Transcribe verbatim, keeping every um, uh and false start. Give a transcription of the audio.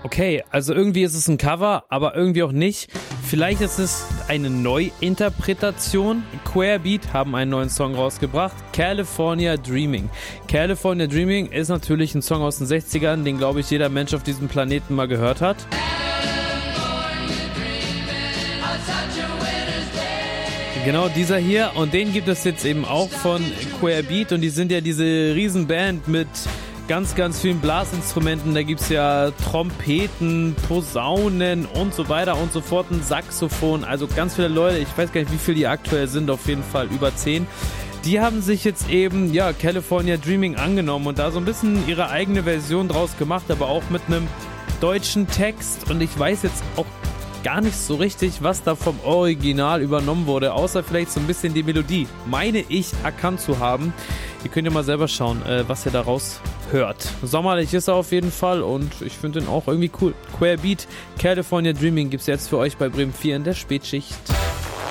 Okay, also irgendwie ist es ein Cover, aber irgendwie auch nicht. Vielleicht ist es eine Neuinterpretation. Queerbeat haben einen neuen Song rausgebracht, California Dreaming. California Dreaming ist natürlich ein Song aus den sechzigern, den, glaube ich, jeder Mensch auf diesem Planeten mal gehört hat. Genau, dieser hier. Und den gibt es jetzt eben auch von Queerbeat. Und die sind ja diese Riesenband mit ganz, ganz vielen Blasinstrumenten. Da gibt es ja Trompeten, Posaunen und so weiter und so fort. Ein Saxophon. Also ganz viele Leute. Ich weiß gar nicht, wie viele die aktuell sind. Auf jeden Fall über zehn. Die haben sich jetzt eben, ja, California Dreaming angenommen und da so ein bisschen ihre eigene Version draus gemacht. Aber auch mit einem deutschen Text. Und ich weiß jetzt auch gar nicht so richtig, was da vom Original übernommen wurde, außer vielleicht so ein bisschen die Melodie, meine ich erkannt zu haben. Ihr könnt ja mal selber schauen, äh, was ihr daraus hört. Sommerlich ist er auf jeden Fall und ich finde ihn auch irgendwie cool. Queerbeat, California Dreaming gibt's jetzt für euch bei Bremen vier in der Spätschicht.